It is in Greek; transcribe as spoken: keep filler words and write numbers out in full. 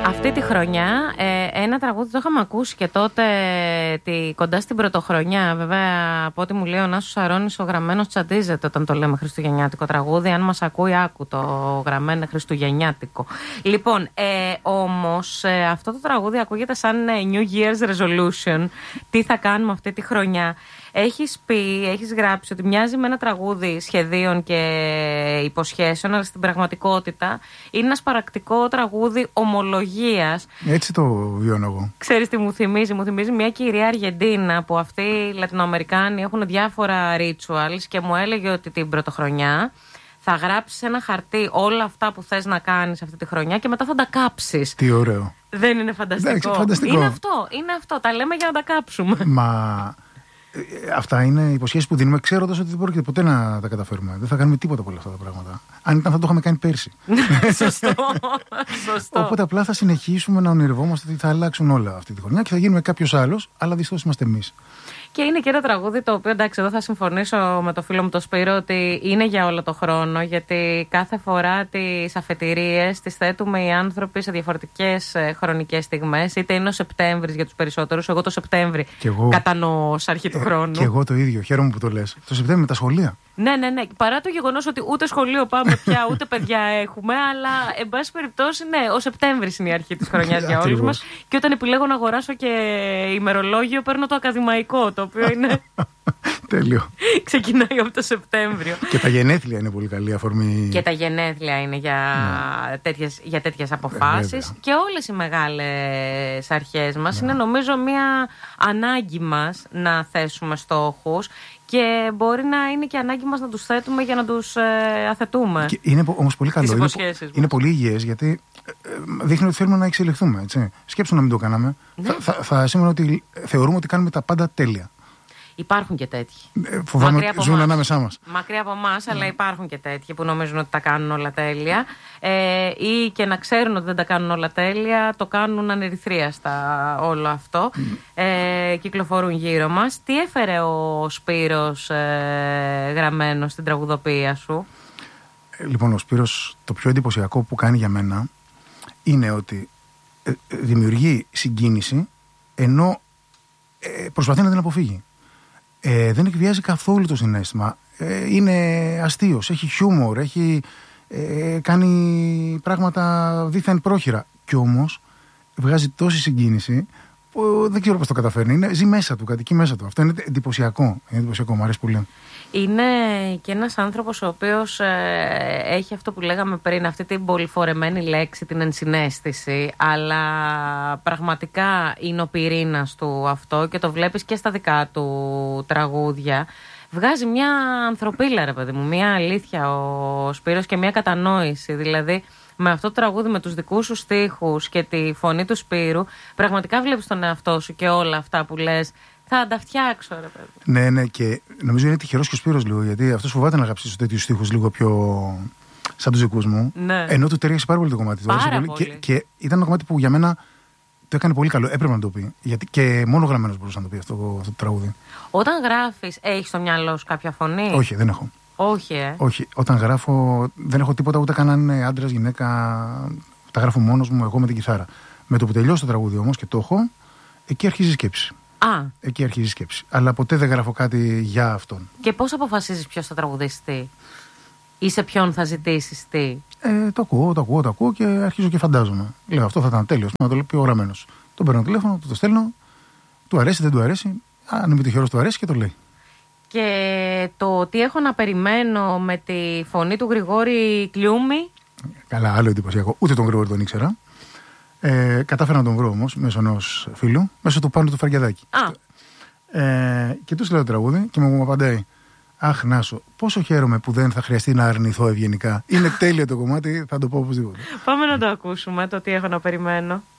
Αυτή τη χρονιά ε, ένα τραγούδι το είχαμε ακούσει και τότε τη, κοντά στην πρωτοχρονιά. Βέβαια, από ό,τι μου λέει ο Νάσος Αρώνης, ο γραμμένος τσαντίζεται όταν το λέμε χριστουγεννιάτικο τραγούδι. Αν μας ακούει, άκου το γραμμένο χριστουγεννιάτικο. Λοιπόν, ε, όμως ε, αυτό το τραγούδι ακούγεται σαν New Year's Resolution. Τι θα κάνουμε αυτή τη χρονιά. Έχεις πει, έχεις γράψει ότι μοιάζει με ένα τραγούδι σχεδίων και υποσχέσεων, αλλά στην πραγματικότητα είναι ένα σπαρακτικό τραγούδι ομολογίας. Έτσι το βιώνω εγώ. Ξέρεις τι μου θυμίζει? Μου θυμίζει μια κυρία Αργεντίνα που αυτοί οι Λατινοαμερικάνοι έχουν διάφορα rituals και μου έλεγε ότι την πρωτοχρονιά θα γράψεις ένα χαρτί όλα αυτά που θες να κάνεις αυτή τη χρονιά και μετά θα τα κάψεις. Τι ωραίο. Δεν είναι φανταστικό? Εντάξει, φανταστικό. Είναι αυτό, είναι αυτό. Τα λέμε για να τα κάψουμε. Μα αυτά είναι υποσχέσεις που δίνουμε ξέροντας ότι δεν πρόκειται ποτέ να τα καταφέρουμε. Δεν θα κάνουμε τίποτα από όλα αυτά τα πράγματα. Αν ήταν, θα το είχαμε κάνει πέρσι. Σωστό. Σωστό. Οπότε απλά θα συνεχίσουμε να ονειρευόμαστε ότι θα αλλάξουν όλα αυτή τη χρονιά και θα γίνουμε κάποιος άλλος, αλλά δυστυχώς είμαστε εμείς. Και είναι και ένα τραγούδι το οποίο, εντάξει, εδώ θα συμφωνήσω με το φίλο μου το Σπύρο ότι είναι για όλο το χρόνο, γιατί κάθε φορά τις αφετηρίες τις θέτουμε οι άνθρωποι σε διαφορετικές χρονικές στιγμές. Είτε είναι ο Σεπτέμβρης για τους περισσότερους, εγώ το Σεπτέμβρη εγώ, κατανοώ ως αρχή του χρόνου. Και εγώ το ίδιο, χαίρομαι που το λες. Το Σεπτέμβρη με τα σχολεία. Ναι, ναι, ναι. Παρά το γεγονός ότι ούτε σχολείο πάμε πια, ούτε παιδιά έχουμε, αλλά εν πάση περιπτώσει, ναι, ο Σεπτέμβρης είναι η αρχή της χρονιάς για όλους μας. Και όταν επιλέγω να αγοράσω και ημερολόγιο, παίρνω το ακαδημαϊκό, το οποίο είναι. Τέλειο. Ξεκινάει από το Σεπτέμβριο. Και τα γενέθλια είναι πολύ καλή αφορμή. Και τα γενέθλια είναι για, ναι. τέτοιες, για τέτοιες αποφάσεις. Ε, και όλες οι μεγάλες αρχές μας, ναι, είναι νομίζω μια ανάγκη μας να θέσουμε στόχους. Και μπορεί να είναι και ανάγκη μας να τους θέτουμε για να τους ε, αθετούμε. Και είναι όμως πολύ καλό. Είναι, είναι πολύ υγιές, γιατί ε, δείχνει ότι θέλουμε να εξελιχθούμε. Έτσι. Σκέψου να μην το κάναμε. Ναι. Θα, θα, θα σήμαινε ότι θεωρούμε ότι κάνουμε τα πάντα τέλεια. Υπάρχουν και τέτοιοι. Ε, φοβάμαι ότι ζουν ανάμεσά μας. Μακριά από εμάς, αλλά υπάρχουν και τέτοιοι που νομίζουν ότι τα κάνουν όλα τέλεια. Ε, ή και να ξέρουν ότι δεν τα κάνουν όλα τέλεια, το κάνουν ανερυθρίαστα όλο αυτό. Mm. Ε, κυκλοφορούν γύρω μας. Τι έφερε ο Σπύρος ε, γραμμένο στην τραγουδοποιία σου? Ε, λοιπόν, ο Σπύρος, το πιο εντυπωσιακό που κάνει για μένα είναι ότι ε, δημιουργεί συγκίνηση ενώ ε, προσπαθεί να την αποφύγει. Ε, δεν εκβιάζει καθόλου το συναίσθημα. Ε, είναι αστείος, έχει χιούμορ, έχει ε, κάνει πράγματα δίθεν πρόχειρα. Κι όμως βγάζει τόση συγκίνηση που δεν ξέρω πώς το καταφέρνει. Είναι, ζει μέσα του, κατοικεί μέσα του. Αυτό είναι εντυπωσιακό. Είναι εντυπωσιακό, μου αρέσει πολύ. Είναι και ένας άνθρωπος ο οποίος ε, έχει αυτό που λέγαμε πριν, αυτή την πολυφορεμένη λέξη, την ενσυναίσθηση, αλλά πραγματικά είναι ο πυρήνας του αυτό και το βλέπεις και στα δικά του τραγούδια. Βγάζει μια ανθρωπίλα, ρε παιδί μου, μια αλήθεια ο Σπύρος και μια κατανόηση. Δηλαδή, με αυτό το τραγούδι, με τους δικούς σου στίχους και τη φωνή του Σπύρου, πραγματικά βλέπεις τον εαυτό σου και όλα αυτά που λες. Θα τα φτιάξω, ρε παιδί. Ναι, ναι, και νομίζω είναι τυχερός και ο Σπύρος λίγο, γιατί αυτός φοβάται να γράψει τέτοιους στίχους λίγο πιο σαν τους δικούς μου. Ναι. Ενώ του ταιριάζει πάρα πολύ το κομμάτι. Πάρα πολύ. πολύ. Και, και ήταν ένα κομμάτι που για μένα το έκανε πολύ καλό. Έπρεπε να το πει. Γιατί και μόνο γραμμένος μπορούσε να το πει αυτό, αυτό το τραγούδι. Όταν γράφεις, έχεις στο μυαλό σου κάποια φωνή? Όχι, δεν έχω. Όχι, ε. Όχι. Όταν γράφω, δεν έχω τίποτα ούτε καν αν είναι άντρας, γυναίκα. Τα γράφω μόνος μου, εγώ με την κιθάρα. Με το που τελειώσει το τραγούδι όμως και το έχω, εκεί αρχίζει η σκέψη. Α. Εκεί αρχίζει η σκέψη. Αλλά ποτέ δεν γράφω κάτι για αυτόν. Και πώς αποφασίζεις ποιος θα τραγουδήσει τι? Ή σε ποιον θα ζητήσεις τι? Ε, το ακούω, το ακούω, το ακούω και αρχίζω και φαντάζομαι. Λέω αυτό θα ήταν τέλειο. Να το πει ο γραμμένος. Τον παίρνω τηλέφωνο, του το στέλνω. Του αρέσει, δεν του αρέσει. Αν είμαι τυχερός, του αρέσει και το λέει. Και το τι έχω να περιμένω με τη φωνή του Γρηγόρη Κλιούμη. Καλά, άλλο εντυπωσιακό. Ούτε τον Γρηγόρη τον ήξερα. Ε, κατάφερα να τον βρω όμως μέσω ενός φίλου, μέσω του Πάνου του Φαριαδάκη. Ε, και του λέω το τραγούδι και μου απαντάει: Αχ, Νάσο, πόσο χαίρομαι που δεν θα χρειαστεί να αρνηθώ ευγενικά. Είναι τέλειο το κομμάτι, θα το πω οπωσδήποτε. Πάμε να το ακούσουμε, το τι έχω να περιμένω.